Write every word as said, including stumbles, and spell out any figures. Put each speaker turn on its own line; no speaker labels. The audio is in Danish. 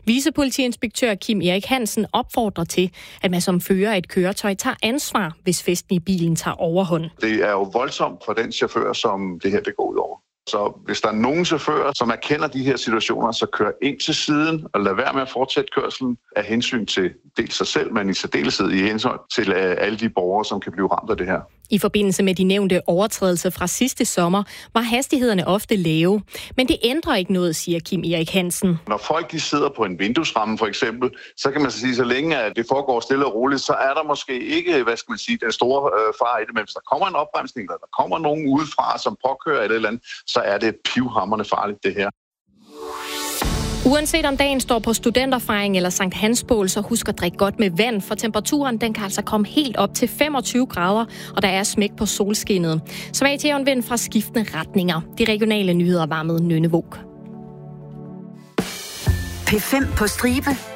Vicepolitiinspektør Kim Erik Hansen opfordrer til, at man som fører af et køretøj tager ansvar, hvis festen i bilen tager overhånd.
Det er jo voldsomt for den chauffør, som det her det går ud over. Så hvis der er nogen chauffører, som erkender de her situationer, så kør ind til siden og lad være med at fortsætte kørslen af hensyn til dels sig selv, men i særdeleshed i hensyn til alle de borgere, som kan blive ramt af det her.
I forbindelse med de nævnte overtrædelser fra sidste sommer, var hastighederne ofte lave. Men det ændrer ikke noget, siger Kim Erik Hansen.
Når folk de sidder på en vinduesramme for eksempel, så kan man så sige, så længe at det foregår stille og roligt, så er der måske ikke, hvad skal man sige, den store øh, far i det. Men hvis der kommer en opbremsning, eller der kommer nogen udefra, som påkører et eller andet, så er det pivhamrende farligt det her.
Uanset om dagen står på studenterfejring eller Sankt Hansbål, så husk at drikke godt med vand, for temperaturen den kan altså komme helt op til femogtyve grader, og der er smæk på solskinnet. Svag til vind fra skiftende retninger. De regionale nyheder var med Nynne Vog.
P fem på stribe.